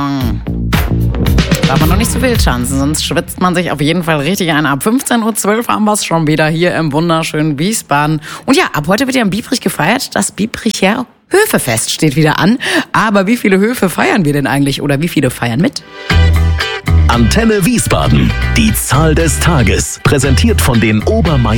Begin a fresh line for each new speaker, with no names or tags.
Achtung. Darf man noch nicht so viel tanzen, sonst schwitzt man sich auf jeden Fall richtig ein. Ab 15.12 Uhr haben wir es schon wieder hier im wunderschönen Wiesbaden. Und ja, ab heute wird ja in Biebrich gefeiert. Das Biebricher Höfefest steht wieder an. Aber wie viele Höfe feiern wir denn eigentlich oder wie viele feiern mit?
Antenne Wiesbaden. Die Zahl des Tages. Präsentiert von den Obermeier